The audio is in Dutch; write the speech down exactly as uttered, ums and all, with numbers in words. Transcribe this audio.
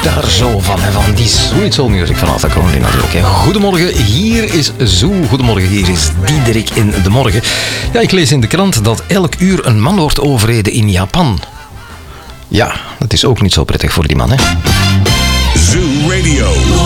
daar zo van, hè, van die sweet soul music van Arthur Conley natuurlijk. Hè. Goedemorgen, hier is Zoo. Goedemorgen, hier is Diederik in de morgen. Ja, ik lees in de krant dat elk uur een man wordt overreden in Japan. Ja, dat is ook niet zo prettig voor die man, hè. Zoo Radio.